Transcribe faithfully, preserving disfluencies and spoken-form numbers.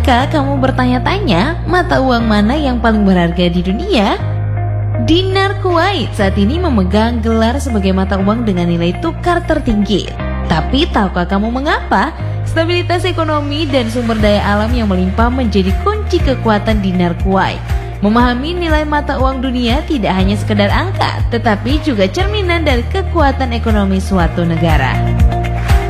Pernahkah kamu bertanya-tanya mata uang mana yang paling berharga di dunia? Dinar Kuwait saat ini memegang gelar sebagai mata uang dengan nilai tukar tertinggi. Tapi tahukah kamu mengapa? Stabilitas ekonomi dan sumber daya alam yang melimpah menjadi kunci kekuatan Dinar Kuwait. Memahami nilai mata uang dunia tidak hanya sekedar angka, tetapi juga cerminan dari kekuatan ekonomi suatu negara.